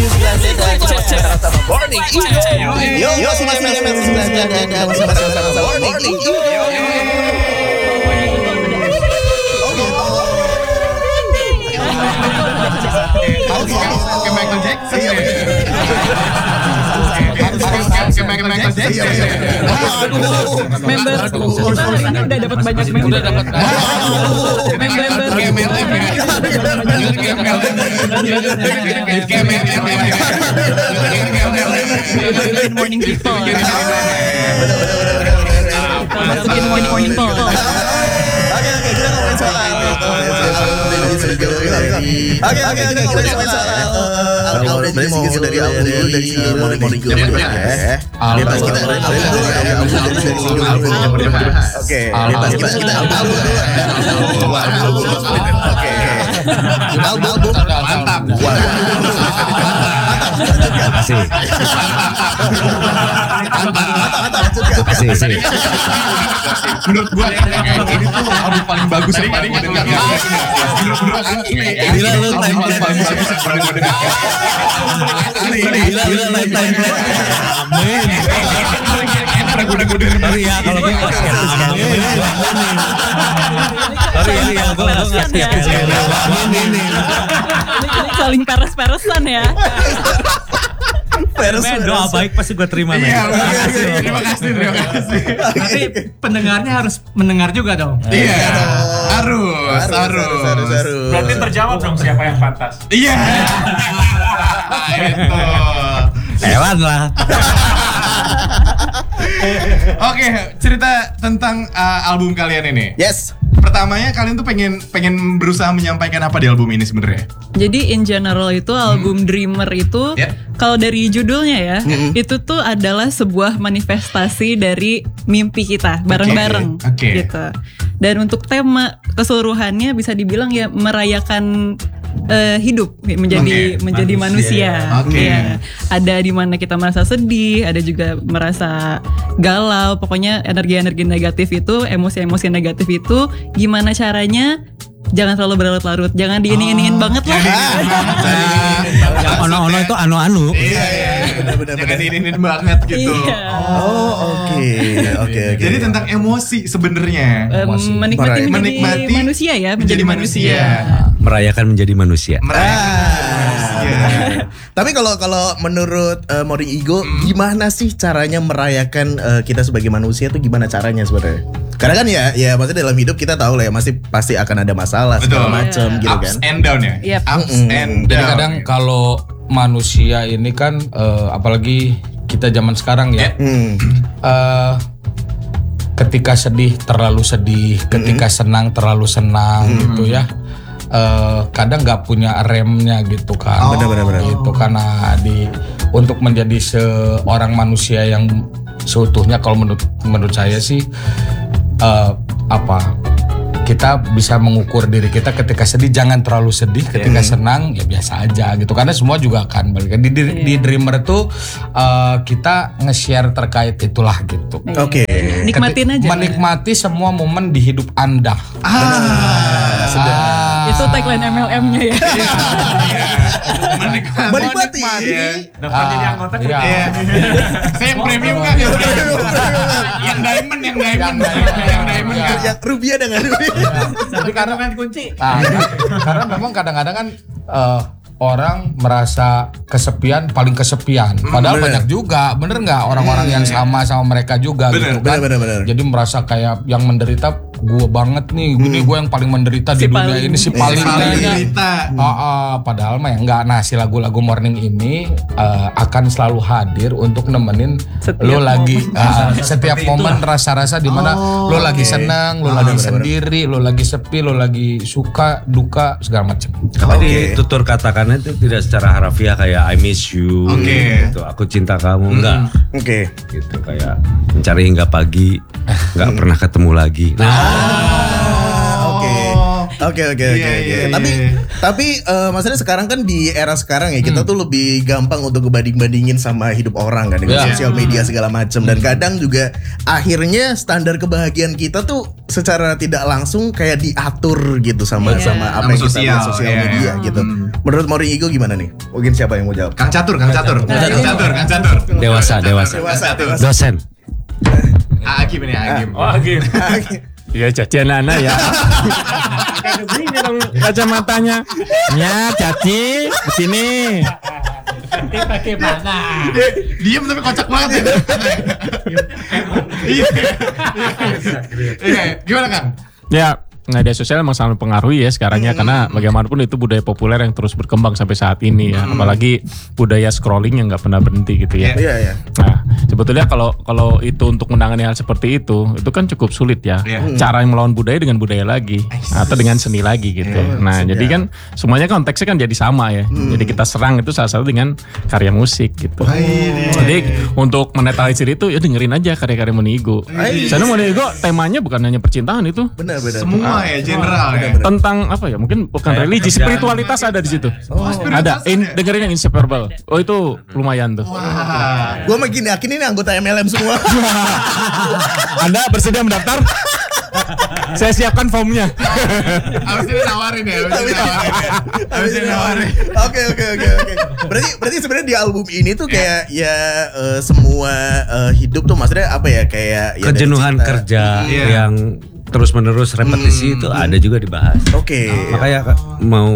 Morning. Yo, masih morning. Kayak Michael Jackson ya. Member ini udah dapat banyak member. Morning people. Masukin morning people. Oke, kita ngomongin soal dari morning ya. Bebas kita Oke, bebas kita Oke. Album mantap. Asik. Menurut gua ini tuh album paling bagus yang paling gue dengar. Gila lu time paling bagus yang paling gue dengar. Gila time. Amin. Gue dengar. Sorry ya kalau gue Sorry ya gue Ini saling peres-peresan ya. Doa baik pasti gue terima. Terima kasih. Tapi pendengarnya harus mendengar juga dong. Iya, harus. Berarti terjawab dong siapa yang pantas. Iya. Itu. Hewan lah. Oke, cerita tentang album kalian ini. Yes. Pertamanya kalian tuh pengen berusaha menyampaikan apa di album ini sebenarnya? Jadi in general itu album Dreamer itu kalau dari judulnya ya, itu tuh adalah sebuah manifestasi dari mimpi kita bareng-bareng gitu. Dan untuk tema keseluruhannya bisa dibilang ya merayakan hidup menjadi manusia. Ya. Ada di mana kita merasa sedih, ada juga merasa galau. Pokoknya energi-energi negatif itu, emosi-emosi negatif itu gimana caranya jangan terlalu berlarut-larut, jangan diining-iningin banget lah. Yang ono-ono itu anu-anu. Iya. Benar-benar. Jangan diining banget gitu. Iya. Oke. Jadi tentang emosi sebenarnya. Menikmati manusia ya, menjadi manusia. Merayakan menjadi manusia. Tapi kalau menurut Morning Ego, gimana sih caranya merayakan kita sebagai manusia tuh gimana caranya sebenarnya? Karena kan ya maksudnya dalam hidup kita tahu lah ya pasti akan ada masalah segala macam gitu kan. Ups and down ya. Yep. Ups and down. Jadi kadang kalau manusia ini kan apalagi kita zaman sekarang ya. Ketika sedih terlalu sedih, ketika senang terlalu senang gitu ya. Kadang nggak punya remnya gitu kan. Benar. Gitu karena untuk menjadi seorang manusia yang seutuhnya kalau menurut saya sih kita bisa mengukur diri kita ketika sedih jangan terlalu sedih, ketika senang ya biasa aja gitu karena semua juga akan balik. Di Dreamer tuh kita nge-share terkait itulah gitu. Oke. Nikmatin aja. Menikmati semua momen di hidup Anda. Itu tagline MLM-nya ya. Menikmati. Dapat jadi anggota Iya. Saya yang premium kan. Yang diamond kan. Yang rupiah dengan rupiah. Tapi karena kan kunci. Karena memang kadang-kadang kan orang merasa kesepian, paling kesepian. Padahal banyak juga, bener nggak orang-orang yang sama mereka juga gitu kan. Bener. Jadi merasa kayak yang menderita gue banget nih, ini gue yang paling menderita di dunia ini si paling menderita. Padahal mah ya enggak. Nah si lagu-lagu Morning ini akan selalu hadir untuk nemenin lo lagi setiap momen rasa-rasa di mana lo lagi senang, lo lagi sendiri, lo lagi sepi, lo lagi suka, duka segala macam. Tapi tutur katakannya itu tidak secara harafiah kayak I miss you, gitu. Aku cinta kamu, enggak. Gitu kayak mencari hingga pagi, enggak pernah ketemu lagi. Oke. Tapi maksudnya sekarang kan di era sekarang ya kita tuh lebih gampang untuk banding-bandingin sama hidup orang kan dengan sosial media segala macam dan kadang juga akhirnya standar kebahagiaan kita tuh secara tidak langsung kayak diatur gitu sama apa yang kita lihat sosial media gitu. Menurut Morning Ego gimana nih? Mungkin siapa yang mau jawab? Kang Catur. Dewasa. Dosen. Agim ini Agim. Oh, Agim. Iya, Caci anak-anak ya. Begini dong kacamatanya. Ya, Caci, kesini. Pakai mana? Diam tapi kocak banget ya. Iya. Gimana Kang? Ya, media sosial memang sangat mempengaruhi ya sekarangnya karena bagaimanapun itu budaya populer yang terus berkembang sampai saat ini ya. Apalagi budaya scrolling yang nggak pernah berhenti gitu ya. Iya. Nah, sebetulnya kalau itu untuk menangani hal seperti itu kan cukup sulit ya. Cara yang melawan budaya dengan budaya lagi atau dengan seni lagi gitu. Nah, jadi kan semuanya konteksnya kan jadi sama ya. Jadi kita serang itu salah satu dengan karya musik gitu. Jadi untuk menetralisir itu ya dengerin aja karya-karya Morning Ego. Karena Morning Ego temanya bukan hanya percintaan itu. Benar. Semua ya general ya. Tentang apa ya? Mungkin bukan religi, spiritualitas ada di situ. Ada. Dengerin yang Inseparable. Oh itu lumayan tuh. Gue makin yakin ini anggota MLM semua. Anda bersedia mendaftar? Saya siapkan formnya. Abis ini nawarin ya. Oke. Berarti sebenarnya di album ini tuh kayak semua hidup tuh maksudnya apa ya kayak kejenuhan kerja yang terus menerus repetisi itu ada juga dibahas. Oke. Makanya mau